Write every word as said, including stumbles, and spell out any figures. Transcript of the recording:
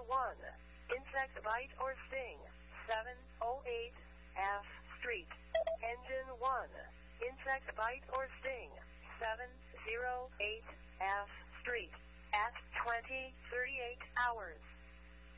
one. Insect bite or sting. seven oh eight F Street. Engine one. Insect bite or sting. seven oh eight F Street. At twenty thirty-eight hours.